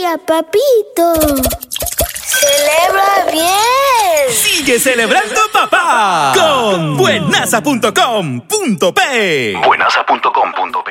día, papito. ¡Celebra bien! ¡Sigue celebrando, papá! Con buenaza.com.p. Buenaza.com.p